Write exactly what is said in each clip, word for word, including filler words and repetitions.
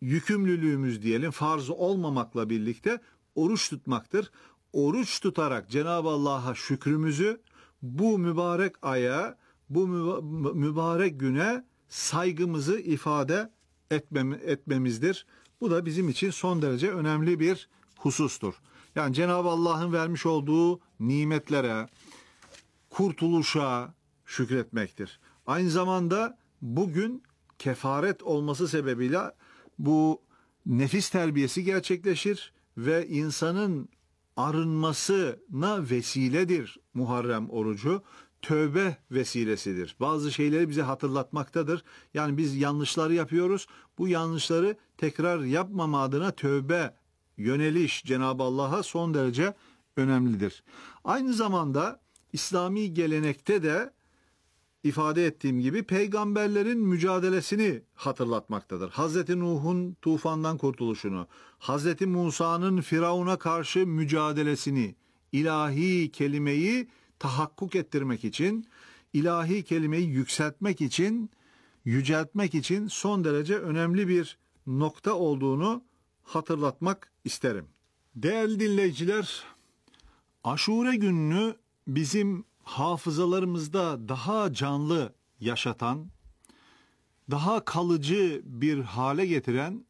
yükümlülüğümüz diyelim farz olmamakla birlikte oruç tutmaktır. Oruç tutarak Cenab-ı Allah'a şükrümüzü, bu mübarek aya, bu mübarek güne saygımızı ifade etmem, etmemizdir. Bu da bizim için son derece önemli bir husustur. Yani Cenab-ı Allah'ın vermiş olduğu nimetlere, kurtuluşa şükretmektir. Aynı zamanda bugün kefaret olması sebebiyle bu nefis terbiyesi gerçekleşir ve insanın arınmasına vesiledir Muharrem orucu. Tövbe vesilesidir. Bazı şeyleri bize hatırlatmaktadır. Yani biz yanlışları yapıyoruz. Bu yanlışları tekrar yapmama adına tövbe, yöneliş Cenab-ı Allah'a son derece önemlidir. Aynı zamanda İslami gelenekte de ifade ettiğim gibi peygamberlerin mücadelesini hatırlatmaktadır. Hazreti Nuh'un tufandan kurtuluşunu, Hazreti Musa'nın Firavun'a karşı mücadelesini, ilahi kelimeyi tahakkuk ettirmek için, ilahi kelimeyi yükseltmek için, yüceltmek için son derece önemli bir nokta olduğunu hatırlatmak isterim. Değerli dinleyiciler, Aşure gününü bizim hafızalarımızda daha canlı yaşatan, daha kalıcı bir hale getiren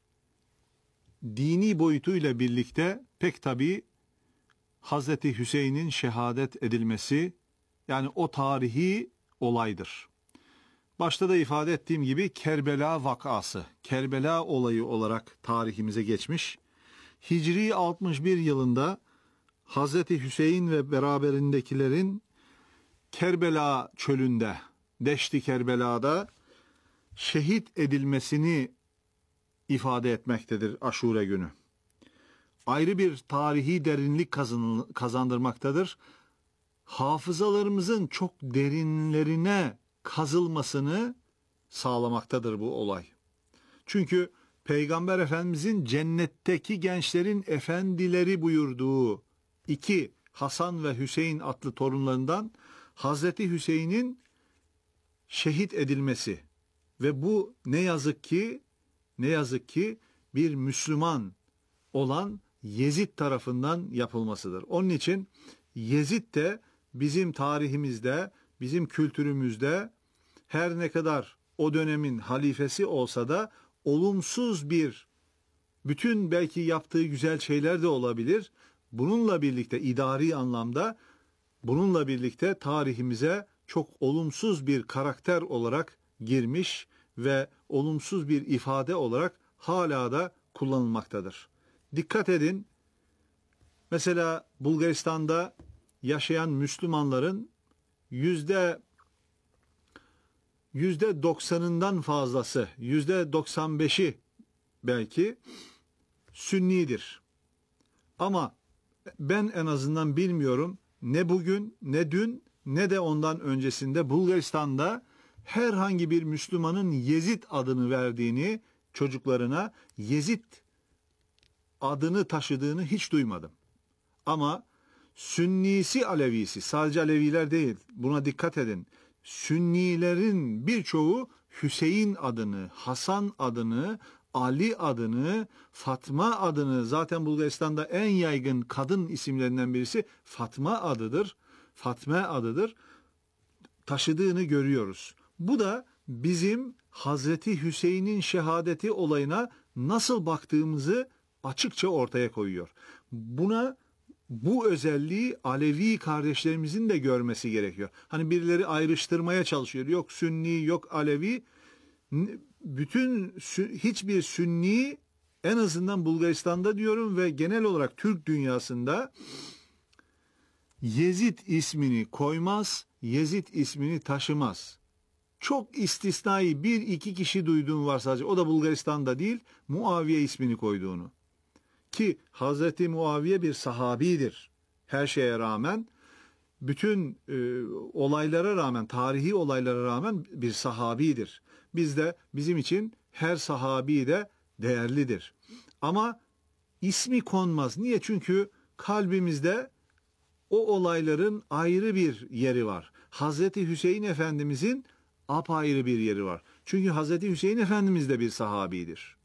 dini boyutuyla birlikte pek tabii Hazreti Hüseyin'in şehadet edilmesi, yani o tarihi olaydır. Başta da ifade ettiğim gibi Kerbela vakası, Kerbela olayı olarak tarihimize geçmiş. Hicri altmış bir yılında Hazreti Hüseyin ve beraberindekilerin Kerbela çölünde, Deşti Kerbela'da şehit edilmesini ifade etmektedir Aşure günü. Ayrı bir tarihi derinlik kazandırmaktadır. Hafızalarımızın çok derinlerine kazılmasını sağlamaktadır bu olay. Çünkü Peygamber Efendimizin cennetteki gençlerin efendileri buyurduğu iki Hasan ve Hüseyin adlı torunlarından Hazreti Hüseyin'in şehit edilmesi ve bu ne yazık ki ne yazık ki bir Müslüman olan Yezid tarafından yapılmasıdır. Onun için Yezid de bizim tarihimizde, bizim kültürümüzde her ne kadar o dönemin halifesi olsa da olumsuz bir, bütün belki yaptığı güzel şeyler de olabilir. Bununla birlikte idari anlamda, bununla birlikte tarihimize çok olumsuz bir karakter olarak girmiş ve olumsuz bir ifade olarak hala da kullanılmaktadır. Dikkat edin, mesela Bulgaristan'da yaşayan Müslümanların yüzde yüzde doksanından fazlası, yüzde doksan beşi belki Sünnidir. Ama ben en azından bilmiyorum, ne bugün, ne dün, ne de ondan öncesinde Bulgaristan'da herhangi bir Müslümanın Yezid adını verdiğini, çocuklarına Yezid adını taşıdığını hiç duymadım. Ama Sünnisi Alevisi, sadece Aleviler değil, buna dikkat edin. Sünnilerin birçoğu Hüseyin adını, Hasan adını, Ali adını, Fatma adını, zaten Bulgaristan'da en yaygın kadın isimlerinden birisi Fatma adıdır. Fatma adıdır. Taşıdığını görüyoruz. Bu da bizim Hazreti Hüseyin'in şehadeti olayına nasıl baktığımızı açıkça ortaya koyuyor. Buna, bu özelliği Alevi kardeşlerimizin de görmesi gerekiyor. Hani birileri ayrıştırmaya çalışıyor. Yok Sünni, yok Alevi. Bütün, hiçbir Sünni, en azından Bulgaristan'da diyorum ve genel olarak Türk dünyasında Yezid ismini koymaz, Yezid ismini taşımaz. Çok istisnai bir iki kişi duyduğum var sadece. O da Bulgaristan'da değil, Muaviye ismini koyduğunu. Ki Hazreti Muaviye bir sahabidir. Her şeye rağmen, bütün e, olaylara rağmen, tarihi olaylara rağmen bir sahabidir. Biz de, bizim için her sahabi de değerlidir. Ama ismi konmaz. Niye? Çünkü kalbimizde o olayların ayrı bir yeri var. Hazreti Hüseyin Efendimizin apayrı bir yeri var. Çünkü Hazreti Hüseyin Efendimiz de bir sahabidir.